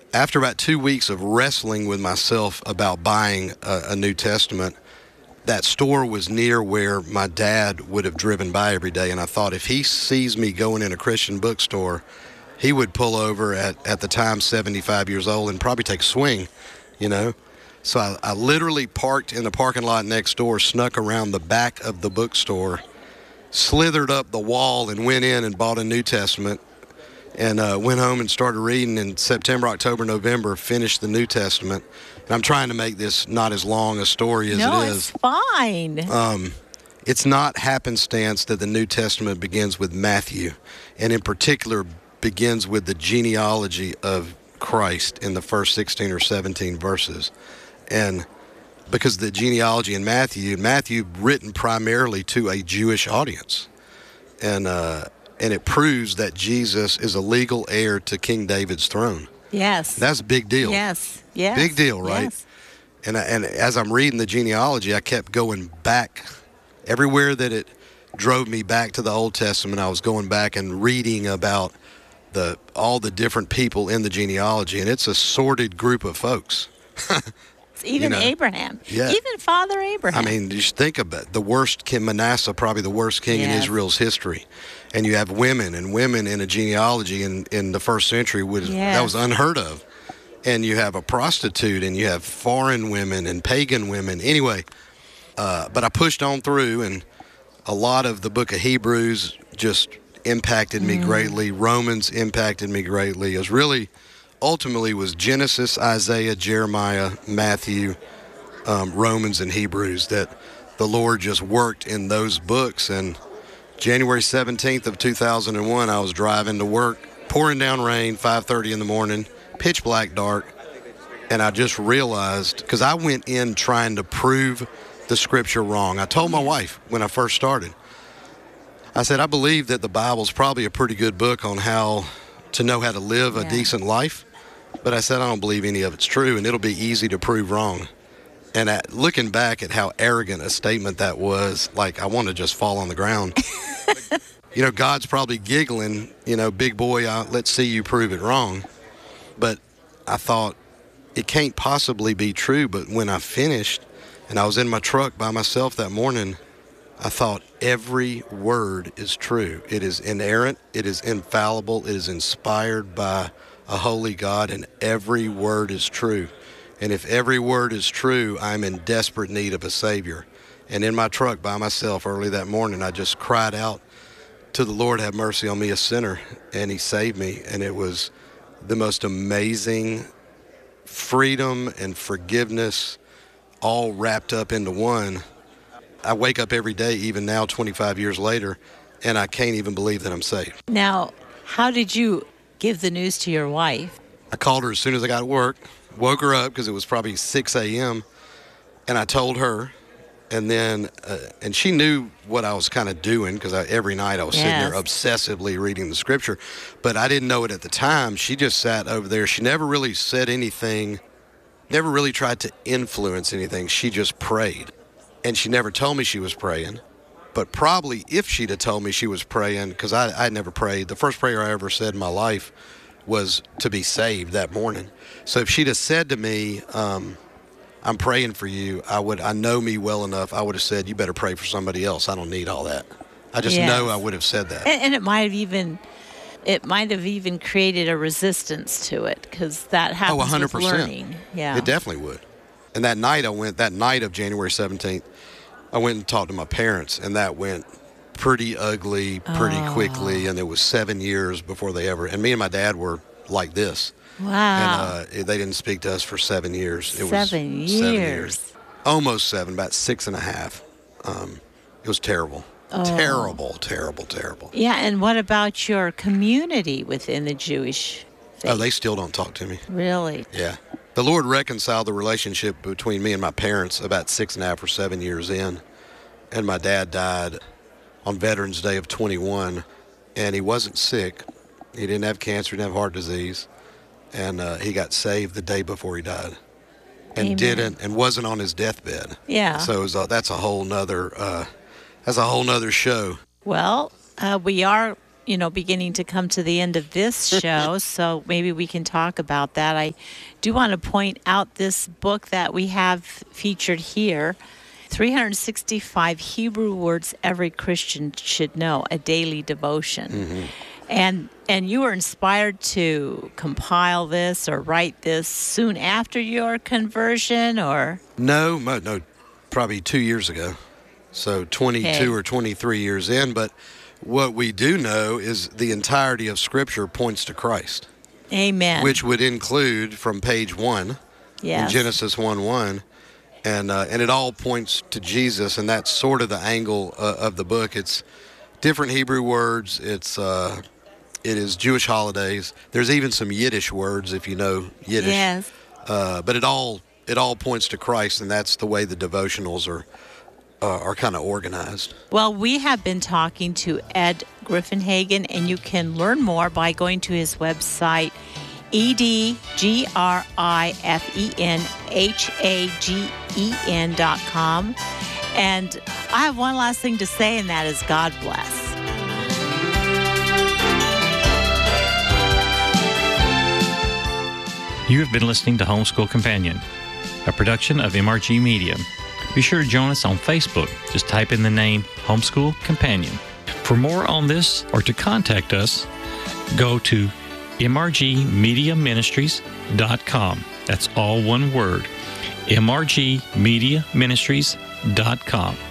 After about 2 weeks of wrestling with myself about buying a New Testament, that store was near where my dad would have driven by every day. And I thought, if he sees me going in a Christian bookstore, he would pull over at the time 75 years old and probably take a swing, you know. So I literally parked in the parking lot next door, snuck around the back of the bookstore, slithered up the wall and went in and bought a New Testament, and went home and started reading in September, October, November, finished the New Testament. And I'm trying to make this not as long a story as it is. No, it's fine. It's not happenstance that the New Testament begins with Matthew, and in particular begins with the genealogy of Christ in the first 16 or 17 verses. And because the genealogy in Matthew written primarily to a Jewish audience. And it proves that Jesus is a legal heir to King David's throne. Yes. That's a big deal. Yes. Big deal, right? Yes. And as I'm reading the genealogy, I kept going back. Everywhere that it drove me back to the Old Testament, I was going back and reading about all the different people in the genealogy. And it's a sordid group of folks. Even Abraham. Yeah. Even Father Abraham. I mean, just think about it. The worst king, Manasseh, probably the worst king in Yes. Israel's history. And you have women in a genealogy in the first century. That was unheard of. And you have a prostitute, and you have foreign women and pagan women. Anyway, but I pushed on through, and a lot of the book of Hebrews just impacted me greatly. Romans impacted me greatly. It was really, ultimately, was Genesis, Isaiah, Jeremiah, Matthew, Romans, and Hebrews that the Lord just worked in those books. And January 17th of 2001, I was driving to work, pouring down rain, 5:30 in the morning, pitch black dark, and I just realized, because I went in trying to prove the scripture wrong. I told my wife when I first started, I said, I believe that the Bible's probably a pretty good book on how to know how to live a decent life, but I said I don't believe any of it's true, and it'll be easy to prove wrong. And looking back at how arrogant a statement that was, like, I want to just fall on the ground. God's probably giggling, big boy, let's see you prove it wrong. But I thought, it can't possibly be true. But when I finished and I was in my truck by myself that morning, I thought, every word is true. It is inerrant, it is infallible, it is inspired by a holy God, and every word is true. And if every word is true, I'm in desperate need of a Savior. And in my truck by myself early that morning, I just cried out to the Lord, have mercy on me, a sinner. And he saved me. And it was the most amazing freedom and forgiveness all wrapped up into one. I wake up every day, even now, 25 years later, and I can't even believe that I'm saved. Now, how did you give the news to your wife? I called her as soon as I got to work, woke her up because it was probably 6 a.m., and I told her, and then, and she knew what I was kind of doing because every night I was sitting there obsessively reading the scripture, but I didn't know it at the time. She just sat over there. She never really said anything, never really tried to influence anything. She just prayed, and she never told me she was praying. But probably if she'd have told me she was praying, because I never prayed, the first prayer I ever said in my life was to be saved that morning. So if she'd have said to me, I'm praying for you, I know me well enough, I would have said, you better pray for somebody else. I don't need all that. I just know I would have said that. And it might have even created a resistance to it, because that happens 100%. with learning. Yeah. It definitely would. And that night of January 17th, I went and talked to my parents, and that went pretty ugly pretty quickly, and it was 7 years before they ever, and me and my dad were like this. Wow. And they didn't speak to us for 7 years. It was 7 years. 7 years. Almost 7, about 6.5. It was terrible. Terrible, terrible, terrible. Yeah, and what about your community within the Jewish faith? Oh, they still don't talk to me. Really? Yeah. The Lord reconciled the relationship between me and my parents about 6.5 or 7 years in. And my dad died on Veterans Day of 21. And he wasn't sick. He didn't have cancer, he didn't have heart disease. And he got saved the day before he died. And wasn't on his deathbed. Yeah. So that's a whole nother show. Well, we are, beginning to come to the end of this show, so maybe we can talk about that. I do want to point out this book that we have featured here, 365 Hebrew Words Every Christian Should Know, a daily devotion. Mm-hmm. And you were inspired to compile this or write this soon after your conversion, or? No, probably 2 years ago. So 22 or 23 years in. But what we do know is the entirety of Scripture points to Christ. Amen. Which would include from page 1 in Genesis 1:1. And it all points to Jesus, and that's sort of the angle of the book. It's different Hebrew words. It is Jewish holidays. There's even some Yiddish words, if you know Yiddish. Yes. But it all points to Christ, and that's the way the devotionals are kind of organized. Well, we have been talking to Ed Griffenhagen, and you can learn more by going to his website, edgrifenhagen.com. And I have one last thing to say, and that is God bless. You have been listening to Homeschool Companion, a production of MRG Media. Be sure to join us on Facebook. Just type in the name Homeschool Companion. For more on this or to contact us, go to mrgmediaministries.com. That's all one word, mrgmediaministries.com.